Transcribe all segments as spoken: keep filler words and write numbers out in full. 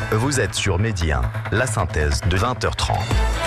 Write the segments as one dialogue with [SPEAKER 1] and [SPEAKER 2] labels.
[SPEAKER 1] Vous êtes sur Midi un, la synthèse de vingt heures trente.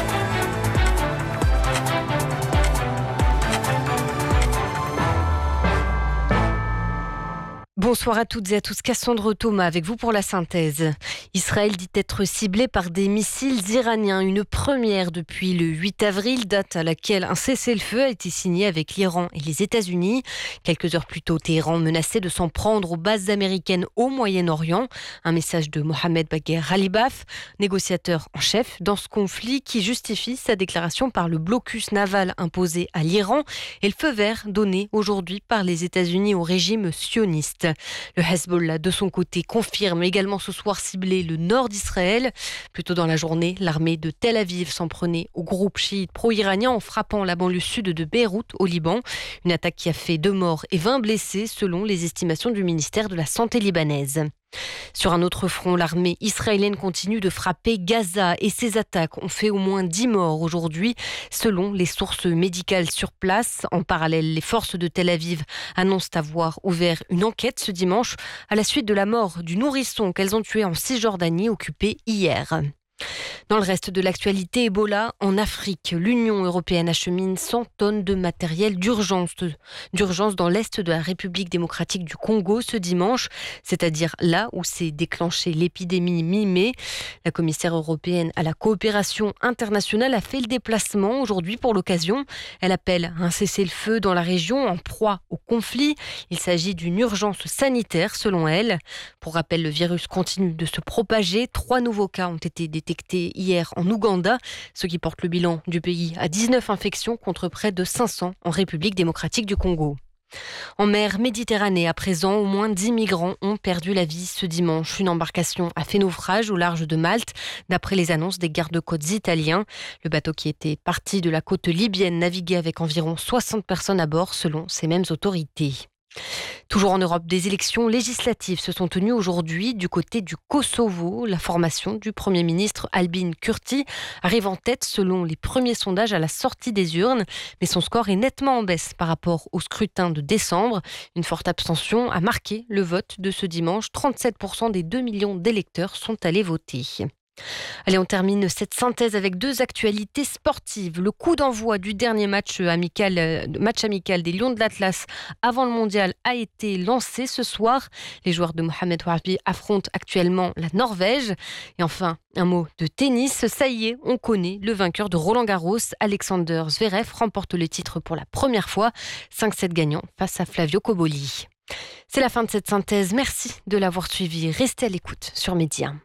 [SPEAKER 2] Bonsoir à toutes et à tous, Cassandre Thomas avec vous pour la synthèse. Israël dit être ciblé par des missiles iraniens, une première depuis le huit avril, date à laquelle un cessez-le-feu a été signé avec l'Iran et les États-Unis. Quelques heures plus tôt, Téhéran menaçait de s'en prendre aux bases américaines au Moyen-Orient. Un message de Mohamed Bagher Ghalibaf, négociateur en chef dans ce conflit, qui justifie sa déclaration par le blocus naval imposé à l'Iran et le feu vert donné aujourd'hui par les États-Unis au régime sioniste. Le Hezbollah, de son côté, confirme également ce soir cibler le nord d'Israël. Plus tôt dans la journée, l'armée de Tel Aviv s'en prenait au groupe chiite pro-iranien en frappant la banlieue sud de Beyrouth, au Liban. Une attaque qui a fait deux morts et vingt blessés, selon les estimations du ministère de la Santé libanaise. Sur un autre front, l'armée israélienne continue de frapper Gaza et ses attaques ont fait au moins dix morts aujourd'hui, selon les sources médicales sur place. En parallèle, les forces de Tel Aviv annoncent avoir ouvert une enquête ce dimanche à la suite de la mort du nourrisson qu'elles ont tué en Cisjordanie, occupée hier. Dans le reste de l'actualité, Ebola en Afrique. L'Union européenne achemine cent tonnes de matériel d'urgence, d'urgence dans l'est de la République démocratique du Congo ce dimanche, c'est-à-dire là où s'est déclenchée l'épidémie mi-mai. La commissaire européenne à la coopération internationale a fait le déplacement aujourd'hui pour l'occasion. Elle appelle à un cessez-le-feu dans la région en proie au conflit. Il s'agit d'une urgence sanitaire selon elle. Pour rappel, le virus continue de se propager. Trois nouveaux cas ont été détectés hier en Ouganda, ce qui porte le bilan du pays à dix-neuf infections contre près de cinq cents en République démocratique du Congo. En mer Méditerranée, à présent, au moins dix migrants ont perdu la vie ce dimanche. Une embarcation a fait naufrage au large de Malte, d'après les annonces des gardes-côtes italiens. Le bateau qui était parti de la côte libyenne naviguait avec environ soixante personnes à bord, selon ces mêmes autorités. Toujours en Europe, des élections législatives se sont tenues aujourd'hui du côté du Kosovo. La formation du Premier ministre Albin Kurti arrive en tête selon les premiers sondages à la sortie des urnes, mais son score est nettement en baisse par rapport au scrutin de décembre. Une forte abstention a marqué le vote de ce dimanche. trente-sept pour cent des deux millions d'électeurs sont allés voter. Allez, on termine cette synthèse avec deux actualités sportives. Le coup d'envoi du dernier match amical, match amical des Lions de l'Atlas avant le mondial a été lancé ce soir. Les joueurs de Mohamed Wahabi affrontent actuellement la Norvège. Et enfin, un mot de tennis. Ça y est, on connaît le vainqueur de Roland-Garros. Alexander Zverev remporte le titre pour la première fois. cinq sept gagnant face à Flavio Cobolli. C'est la fin de cette synthèse. Merci de l'avoir suivi. Restez à l'écoute sur Midi un.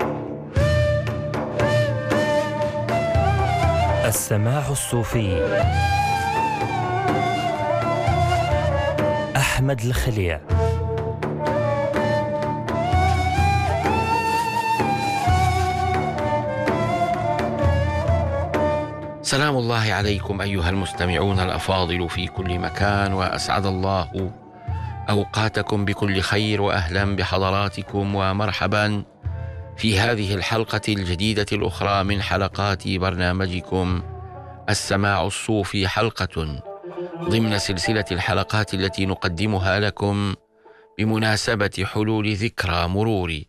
[SPEAKER 3] السماع الصوفي أحمد الخليع.
[SPEAKER 4] سلام الله عليكم أيها المستمعون الأفاضل في كل مكان، وأسعد الله أوقاتكم بكل خير، وأهلا بحضراتكم ومرحبا في هذه الحلقة الجديدة الأخرى من حلقات برنامجكم السماع الصوفي، حلقة ضمن سلسلة الحلقات التي نقدمها لكم بمناسبة حلول ذكرى مرور